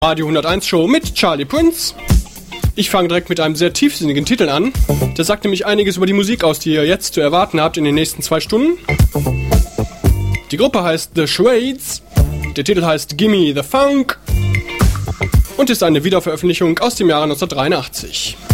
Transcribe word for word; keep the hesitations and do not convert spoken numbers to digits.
Radio hunderteins Show mit Charlie Prince. Ich fange direkt mit einem sehr tiefsinnigen Titel an. Der sagt nämlich einiges über die Musik aus, die ihr jetzt zu erwarten habt in den nächsten zwei Stunden. Die Gruppe heißt The Shades. Der Titel heißt Gimme the Funk und ist eine Wiederveröffentlichung aus dem Jahre neunzehnhundertdreiundachtzig.